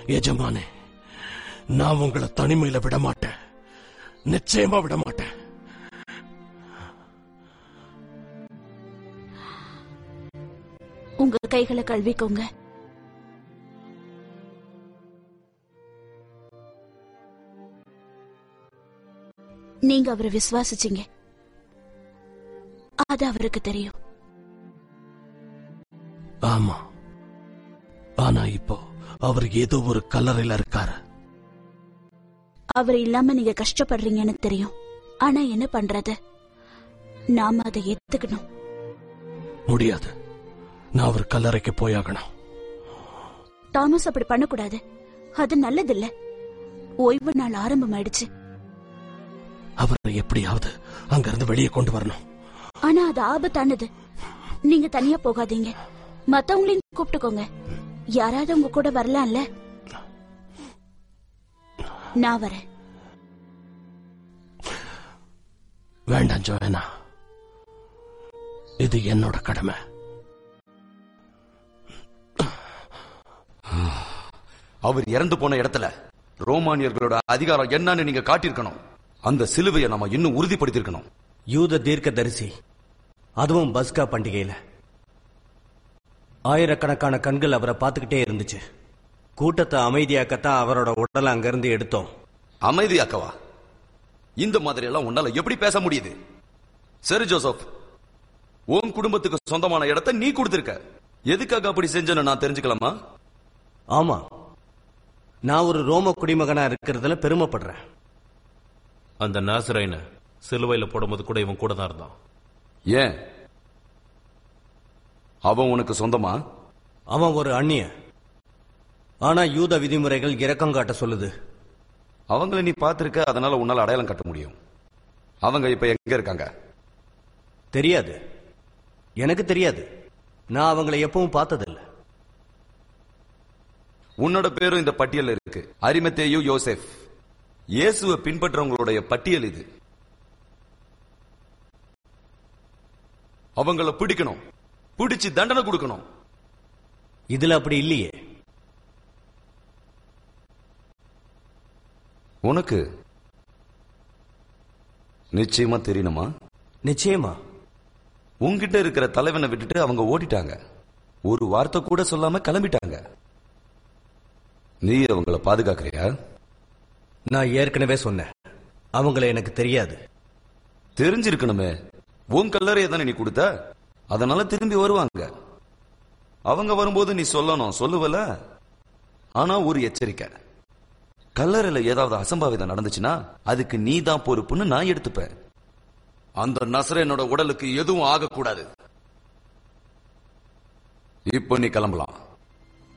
எஜமானே, நான் உங்களை தனிமையில விட மாட்டேன், நிச்சயமா விட மாட்டேன். உங்க கைகளை கழுவிக்கோங்க. நீங்க அவரை விசுவாசிச்சீங்க, அது அவருக்கு தெரியும். ஆமா, ஆனா இப்போ அவர் ஏதோ ஒரு கல்லறையில இருக்காரு. அவர் இல்லாம நீங்க கஷ்டப்படுறீங்கன்னு தெரியும். ஆனா என்ன பண்றது, நாம அதை ஏத்துக்கணும். முடியாது, நான் அவர் கல்லறைக்கு போயாகணும். தாமஸ் அப்படி பண்ணக்கூடாது, அது நல்லதில்ல. ஓய்வு நாள் ஆரம்பமாயிடுச்சு. அவரை எப்படியாவது அங்கிருந்து வெளியே கொண்டு வரணும். ஆனா அது ஆபத்தானது. நீங்க தனியா போகாதீங்க, மத்தவங்களையும் கூப்பிட்டுக்கோங்க. யாராவது உங்க கூட வரலாம்ல. நான் வரேன். வேண்டாம் ஜோயனா, இது என்னோட கடமை. அவர் இறந்து போன இடத்துல ரோமானியர்களோட அதிகாரம் என்னன்னு நீங்க காட்டியிருக்கணும். அந்த சிலுவையை நாம இன்னும் உறுதிப்படுத்திருக்கணும். யூத தீர்க்க தரிசி, அதுவும் பஸ்கா பண்டிகையில ஆயிரக்கணக்கான கண்கள் அவரை பார்த்துக்கிட்டே இருந்துச்சு. கூட்டத்தை அமைதியாக்கத்தான் அவரோட உடலை அங்கிருந்து எடுத்தோம். அமைதியாக்கவா? இந்த மாதிரி எல்லாம் உன்னால எப்படி பேச முடியுது? சரி ஜோசப், உன் குடும்பத்துக்கு சொந்தமான இடத்தை நீ கொடுத்திருக்க. எதுக்காக அப்படி செஞ்சேன்னு நான் தெரிஞ்சுக்கலாமா? ஆமா, நான் ஒரு ரோம குடிமகனா இருக்கிறதுல பெருமைப்படுறேன். அந்த நாசரேயனை சிலுவையில போடும்போது கூட இவன் கூட தான் இருந்தான். ஏன்? அவன் உனக்கு சொந்தமா? அவன் ஒரு அந்நியன். ஆனா யூத விதிமுறைகள் இரக்கம் காட்ட சொல்லுது. அவங்களை நீ பார்த்திருக்க, அதனால உன்னால அடையாளம் காட்ட முடியும். அவங்க இப்ப எங்க இருக்காங்க? தெரியாது, எனக்கு தெரியாது. நான் அவங்களை எப்பவும் பார்த்ததில்லை. உன்னோட பேரும் இந்த பட்டியல் இருக்கு, அரிமத்தேயு யோசேப். இயேசுவை பின்பற்றவங்களுடைய பட்டியல் இது. அவங்கள பிடிக்கணும், பிடிச்சு தண்டனை கொடுக்கணும். இதுல அப்படி இல்லையே. உனக்கு நிச்சயமா தெரியணுமா? நிச்சயமா. உன்கிட்ட இருக்கிற தலைவனை விட்டுட்டு அவங்க ஓடிட்டாங்க. ஒரு வார்த்தை கூட சொல்லாம கிளம்பிட்டாங்க. நீ அவங்கள பாதுகாக்கிறியா? நான் ஏற்கனவே சொன்னேன், அவங்கள எனக்கு தெரியாது. தெரிஞ்சிருக்கணுமே, உன் கல்லறையை தானே நீ கொடுத்த. அதனால திரும்பி வருவாங்க. அவங்க வரும்போது நீ சொல்லணும், சொல்லுவல. ஆனா ஒரு எச்சரிக்கை, கல்லறையில ஏதாவது அசம்பாவிதம் நடந்துச்சுன்னா அதுக்கு நீ தான் பொறுப்புன்னு நான் எடுத்துப்பேன். அந்த நசரேயனோட உடலுக்கு எதுவும் ஆகக்கூடாது. இப்போ நீ கிளம்பலாம்.